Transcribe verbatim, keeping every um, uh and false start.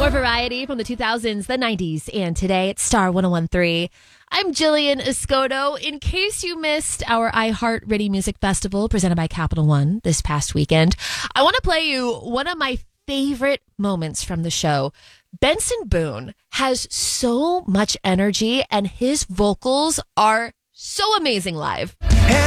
More variety from the two thousands, the nineties, and today it's Star one oh one three. I'm Jillian Escoto. In case you missed our iHeart Ready Music Festival presented by Capital One this past weekend, I want to play you one of my favorite moments from the show. Benson Boone has so much energy and his vocals are so amazing live.